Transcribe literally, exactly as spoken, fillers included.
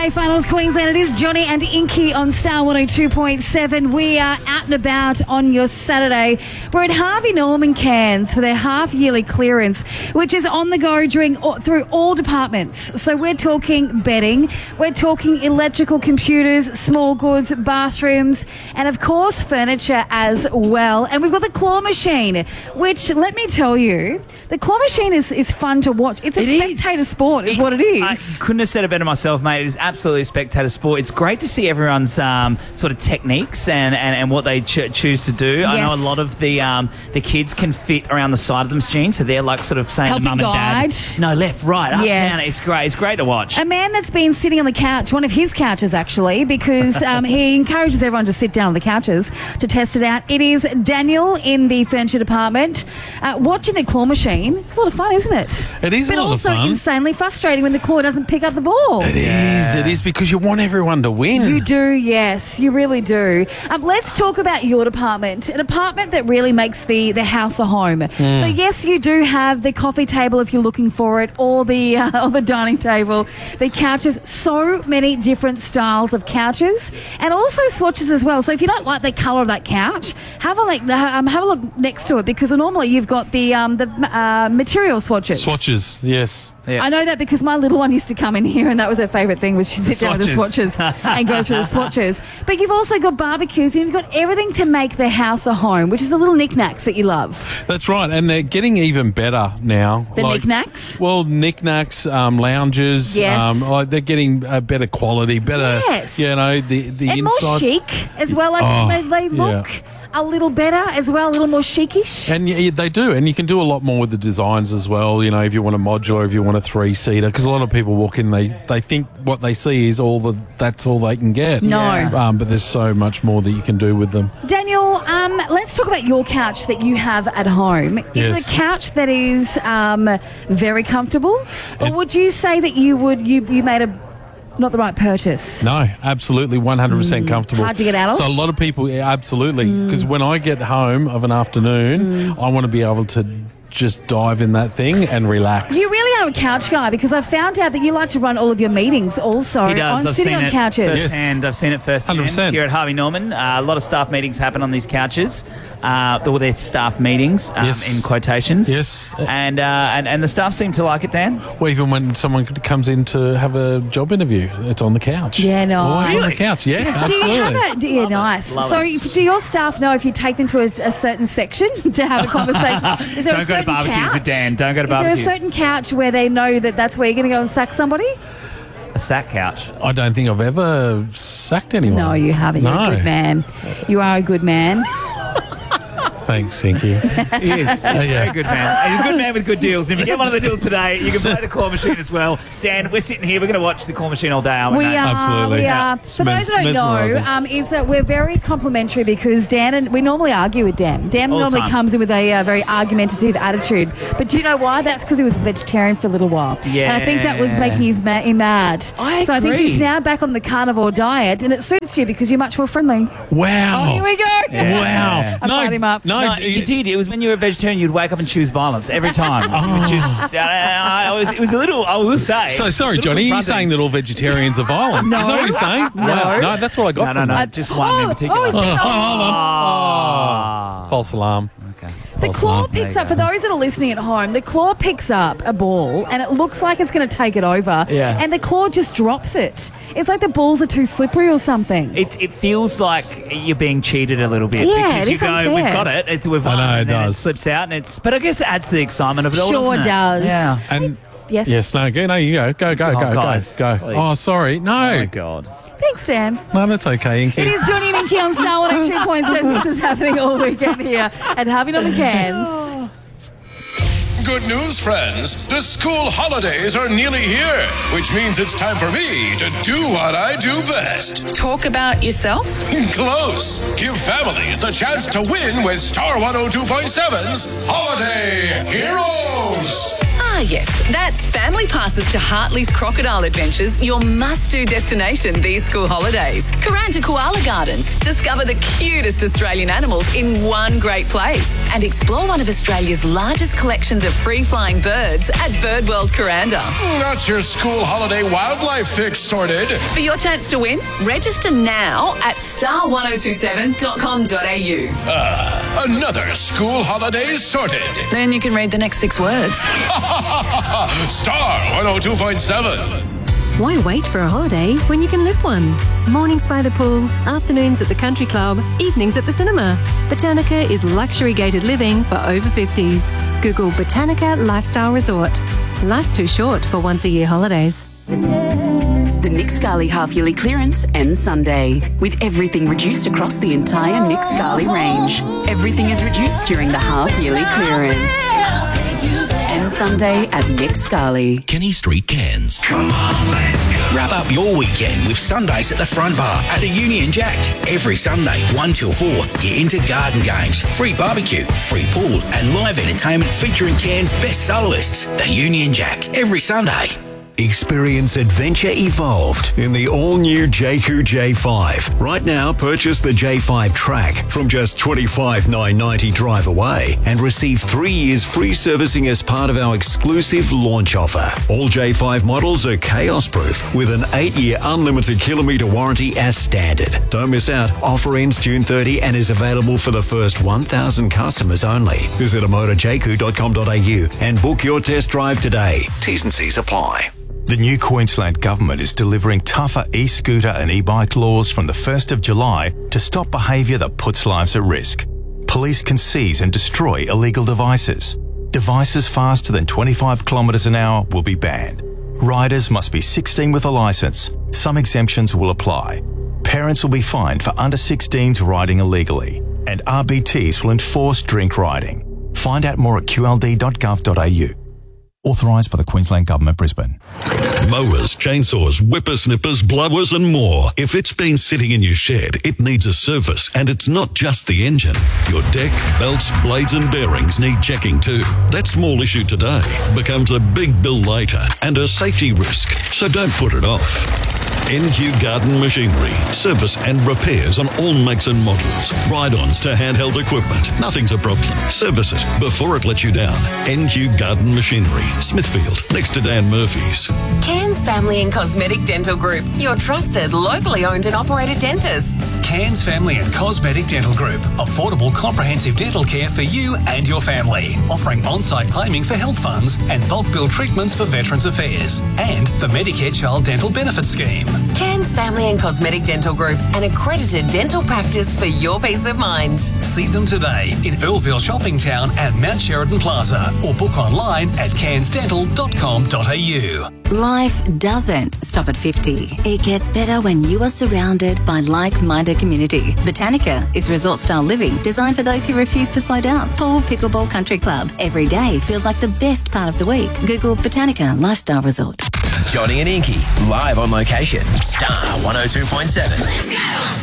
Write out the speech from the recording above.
G'day, Far North Queensland. It is Johnny and Inky on Star one oh two point seven. We are out and about on your Saturday. We're at Harvey Norman Cairns for their half-yearly clearance, which is on the go during, through all departments. So we're talking bedding, we're talking electrical, computers, small goods, bathrooms, and of course furniture as well. And we've got the claw machine, which, let me tell you, the claw machine is, is fun to watch. It's a It spectator is. sport is It- what it is. I couldn't have said it better myself, mate. It is absolutely a spectator sport. It's great to see everyone's um, sort of techniques and, and, and what they ch- choose to do. I know Yes. a lot of the um, the kids can fit around the side of the machine, so they're like sort of saying Helping to mum and guide. dad, no, left, right, up, Yes. down. It's great. It's great to watch. A man that's been sitting on the couch, one of his couches actually, because um, he encourages everyone to sit down on the couches to test it out. It is Daniel in the furniture department. Uh, watching the claw machine, it's a lot of fun, isn't it? It is but a lot of also fun. insanely frustrating when the claw doesn't pick up the ball. It is. It is because you want everyone to win. You do, yes, you really do. Um, let's talk about your department, an apartment that really makes the, the house a home. Mm. So yes, you do have the coffee table if you're looking for it, or the uh, or the dining table, the couches. So many different styles of couches, and also swatches as well. So if you don't like the colour of that couch, have a like, um, have a look next to it, because normally you've got the um, the uh, material swatches. Swatches, yes. Yeah. I know that because my little one used to come in here and that was her favourite thing, was she'd sit down with the swatches and go through the swatches. But you've also got barbecues and you've got everything to make the house a home, which is the little knickknacks that you love. That's right, and they're getting even better now. The Like- knickknacks? Well, knickknacks, um, lounges. Yes. Um, like they're getting a better quality, better. Yes. You know, the the And more insides. chic as well. Like Oh, they, they look yeah. a little better as well, a little more chicish. And y- they do, and you can do a lot more with the designs as well. You know, if you want a modular, if you want a three-seater, because a lot of people walk in, they, they think what they see is all the that's all they can get. No. Yeah. um, but there's so much more that you can do with them. Daniel, um, let's talk about your couch that you have at home. Is Yes. it a couch that is um, very comfortable? Or It- would you say that you would you, you made a not the right purchase? No, absolutely, one hundred percent comfortable. Hard to get out of? So a lot of people, yeah, absolutely, because when I get home of an afternoon, I want to be able to just dive in that thing and relax. You really are a couch guy, because I found out that you like to run all of your meetings also He does. on I've sitting seen on it couches. firsthand. I've seen it firsthand one hundred percent. here at Harvey Norman. Uh, a lot of staff meetings happen on these couches. Uh, all their staff meetings, um, Yes. in quotations. Yes. And, uh, and and the staff seem to like it, Dan. Well, even when someone comes in to have a job interview, it's on the couch. Yeah, nice. Always on Really? the couch, yeah, Do absolutely. you have a, do, yeah, nice. Love so it. do your staff know if you take them to a, a certain section to have a conversation? Is there Don't a go to certain barbecues couch? with Dan. Don't go to Is there a barbecues. certain couch where they know that that's where you're going to go and sack somebody? A sack couch. I don't think I've ever sacked anyone. No, you haven't. You're No. a good man. You are a good man. Thanks, Inky. He is. He's a yeah. very good man. He's a good man with good deals. And if you get one of the deals today, you can play the claw machine as well. Dan, we're sitting here. We're going to watch the claw machine all day, aren't we? We mate? are, Absolutely. we Yeah. are. It's For those mes- who don't know, mesmerising. um, is that we're very complimentary, because Dan and we normally argue with Dan. Dan All the normally time. comes in with a uh, very argumentative attitude. But do you know why? That's because he was a vegetarian for a little while. And I think that was Yeah. making his ma- him mad. I so I think agree. he's now back on the carnivore diet, and it suits you because you're much more friendly. Wow. Oh, here we go. Yeah. Wow. I fired him up. No, No, you did. It was when you were a vegetarian, you'd wake up and choose violence every time. You would choose, uh, I was, it was a little, I will say. So sorry, a little Johnny. Are you confronting. saying that all vegetarians are violent? No. Is that what you're saying? No. No, that's what I got No, no, from no. that. Just one Oh, in particular. oh, is Oh, this- hold on. Ah. False alarm. Okay. The False claw alarm. There picks you up, for go. those that are listening at home, the claw picks up a ball and it looks like it's going to take it over. Yeah. And the claw just drops it. It's like the balls are too slippery or something. It, it feels like you're being cheated a little bit. Yeah, because it you is go, unfair. we've got it. It's, we've I won, know, it and then does. It slips out, and it's. But I guess it adds to the excitement of it all. Sure doesn't it? does. Yeah. And Yes. yes, no, go, no, you go, go, go, Oh, go, guys, go, please. go. Oh, sorry, Oh my no, god. Thanks, Dan. no, that's okay, Inky. It is Johnny and Inky on Star one oh two point seven. This is happening all weekend here at Harvey Norman Cairns. Good news, friends. The school holidays are nearly here, which means it's time for me to do what I do best. Talk about yourself? Close. Give families the chance to win with Star one oh two point seven's Holiday Heroes. Ah, yes, that's family passes to Hartley's Crocodile Adventures, your must-do destination these school holidays. Kuranda Koala Gardens. Discover the cutest Australian animals in one great place and explore one of Australia's largest collections of free-flying birds at Birdworld Kuranda. That's your school holiday wildlife fix sorted. For your chance to win, register now at star one oh two seven dot com dot a u. Ah, another school holiday sorted. Then you can read the next six words. Star one oh two point seven. Why wait for a holiday when you can live one? Mornings by the pool, afternoons at the country club, evenings at the cinema. Botanica is luxury gated living for over fifties. Google Botanica Lifestyle Resort. Life's too short for once a year holidays. The Nick Scali half-yearly clearance ends Sunday, with everything reduced across the entire Nick Scali range. Everything is reduced during the half-yearly clearance. Ends Sunday at Nick Scali. Kenny Street Cairns. Come on, let's go. Wrap up your weekend with Sundays at the Front Bar at the Union Jack. Every Sunday, one till four, get into garden games, free barbecue, free pool, and live entertainment featuring Cairns' best soloists. The Union Jack, every Sunday. Experience adventure evolved in the all-new Jayco J five. Right now, purchase the J five Track from just twenty-five thousand nine hundred ninety dollars drive away and receive three years free servicing as part of our exclusive launch offer. All J five models are chaos-proof with an eight-year unlimited kilometre warranty as standard. Don't miss out. Offer ends June thirtieth and is available for the first one thousand customers only. Visit motor jayco dot com dot a u and book your test drive today. T's and C's apply. The new Queensland Government is delivering tougher e-scooter and e-bike laws from the first of July to stop behaviour that puts lives at risk. Police can seize and destroy illegal devices. Devices faster than twenty-five kilometres an hour will be banned. Riders must be sixteen with a licence. Some exemptions will apply. Parents will be fined for under sixteens riding illegally. And R B Ts will enforce drink riding. Find out more at q l d dot gov dot a u. Authorised by the Queensland Government, Brisbane. Mowers, chainsaws, whippersnippers, blowers and more. If it's been sitting in your shed, it needs a service, and it's not just the engine. Your deck, belts, blades and bearings need checking too. That small issue today becomes a big bill later and a safety risk, so don't put it off. N Q Garden Machinery. Service and repairs on all makes and models. Ride-ons to handheld equipment. Nothing's a problem. Service it before it lets you down. N Q Garden Machinery. Smithfield, next to Dan Murphy's. Cairns Family and Cosmetic Dental Group. Your trusted, locally owned and operated dentists. Cairns Family and Cosmetic Dental Group. Affordable, comprehensive dental care for you and your family. Offering on-site claiming for health funds and bulk bill treatments for Veterans Affairs. And the Medicare Child Dental Benefit Scheme. Cairns Family and Cosmetic Dental Group, an accredited dental practice for your peace of mind. See them today in Earlville Shopping Town and Mount Sheridan Plaza, or book online at cairns dental dot com dot a u. Life doesn't stop at fifty. It gets better when you are surrounded by like-minded community. Botanica is resort-style living designed for those who refuse to slow down. Pool, pickleball, country club. Every day feels like the best part of the week. Google Botanica Lifestyle Resort. Johnny and Inky, live on location. Star one oh two point seven. Let's go.